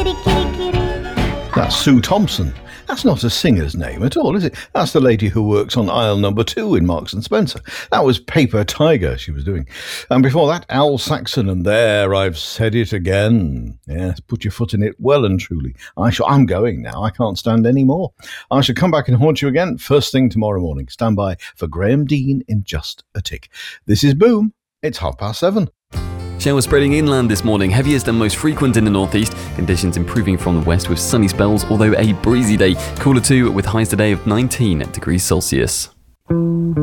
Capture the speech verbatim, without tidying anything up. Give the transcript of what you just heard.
kitty, kitty, kitty. That's Sue Thompson. That's not a singer's name at all, is it? That's the lady who works on aisle number two in Marks and Spencer. That was Paper Tiger she was doing. And before that, Al Saxon, and there, I've said it again. Yes, put your foot in it well and truly. I shall, I'm going now. I can't stand any more. I shall come back and haunt you again first thing tomorrow morning. Stand by for Graham Dean in just a tick. This is Boom. It's half past seven. Showers spreading inland this morning, heaviest and most frequent in the northeast. Conditions improving from the west with sunny spells, although a breezy day. Cooler too, with highs today of nineteen degrees Celsius.